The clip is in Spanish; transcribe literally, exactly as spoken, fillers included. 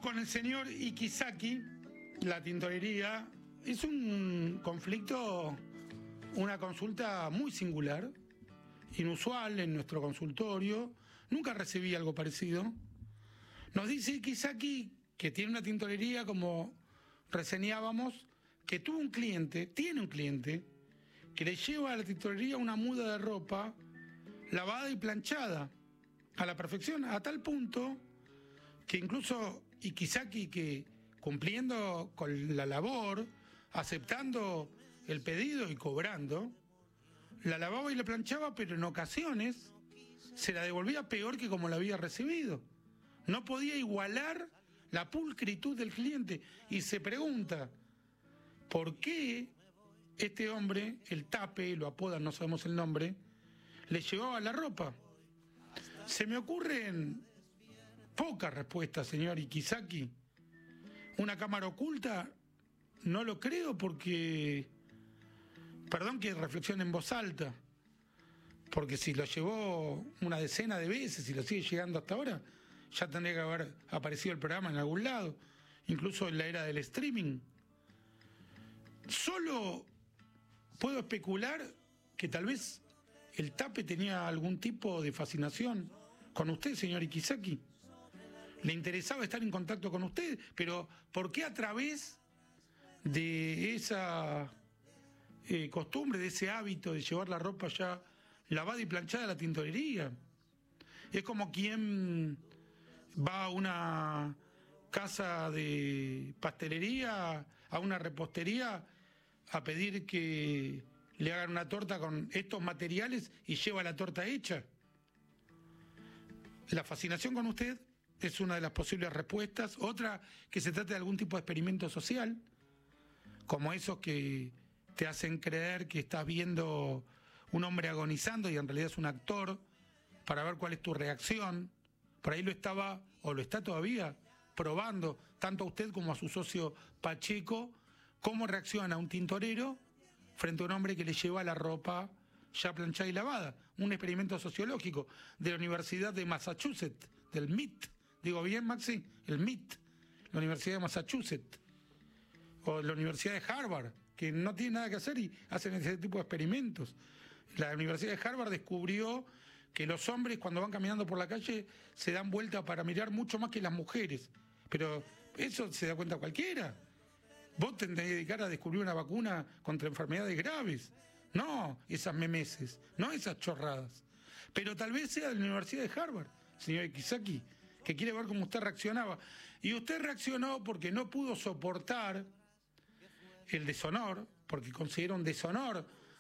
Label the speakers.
Speaker 1: con el señor Ikizaki. La tintorería es un conflicto, una consulta muy singular, inusual en nuestro consultorio. Nunca recibí algo parecido. Nos dice Ikizaki que tiene una tintorería, como reseñábamos, que tuvo un cliente, tiene un cliente, que le lleva a la tintorería una muda de ropa lavada y planchada a la perfección, a tal punto que incluso Ikizaki, que cumpliendo con la labor, aceptando el pedido y cobrando, la lavaba y la planchaba, pero en ocasiones se la devolvía peor que como la había recibido. No podía igualar la pulcritud del cliente y se pregunta por qué este hombre, el Tape, lo apodan, no sabemos el nombre, le llevaba la ropa. Se me ocurren pocas respuestas, señor Ikizaki. Una cámara oculta, no lo creo, porque, perdón que reflexione en voz alta, porque si lo llevó una decena de veces y lo sigue llegando hasta ahora, ya tendría que haber aparecido el programa en algún lado, incluso en la era del streaming. Solo puedo especular que tal vez el Tape tenía algún tipo de fascinación con usted, señor Ikizaki. Le interesaba estar en contacto con usted, pero ¿por qué a través de esa eh, costumbre, de ese hábito de llevar la ropa ya lavada y planchada a la tintorería? Es como quien va a una casa de pastelería, a una repostería, a pedir que le hagan una torta con estos materiales y lleva la torta hecha. La fascinación con usted es una de las posibles respuestas. Otra, que se trate de algún tipo de experimento social, como esos que te hacen creer que estás viendo un hombre agonizando y en realidad es un actor, para ver cuál es tu reacción. Por ahí lo estaba, o lo está todavía, probando, tanto a usted como a su socio Pacheco, cómo reacciona un tintorero frente a un hombre que le lleva la ropa ya planchada y lavada. Un experimento sociológico de la Universidad de Massachusetts, del M I T. Digo bien, Maxi, el M I T, la Universidad de Massachusetts, o la Universidad de Harvard, que no tiene nada que hacer y hacen ese tipo de experimentos. La Universidad de Harvard descubrió que los hombres, cuando van caminando por la calle, se dan vuelta para mirar mucho más que las mujeres. Pero eso se da cuenta cualquiera. Vos te tenés que dedicar a descubrir una vacuna contra enfermedades graves. No esas memeses, no esas chorradas. Pero tal vez sea de la Universidad de Harvard, señor Ikizaki, que quiere ver cómo usted reaccionaba. Y usted reaccionó porque no pudo soportar el deshonor, porque considera un deshonor